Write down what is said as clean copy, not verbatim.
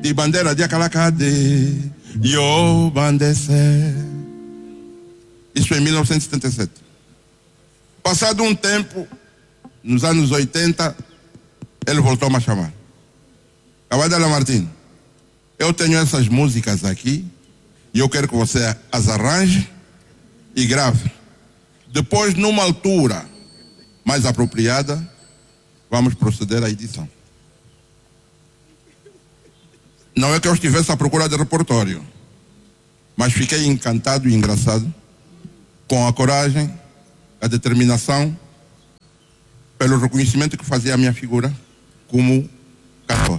de bandeira de Acalacade, yo bandece. Isso em 1977. Passado um tempo, nos anos 80, ele voltou a me chamar. Cavadela Martins, eu tenho essas músicas aqui e eu quero que você as arranje e grave. Depois, numa altura mais apropriada, vamos proceder à edição. Não é que eu estivesse à procura de repertório, mas fiquei encantado e engraçado com a coragem, a determinação, pelo reconhecimento que fazia a minha figura como cantor.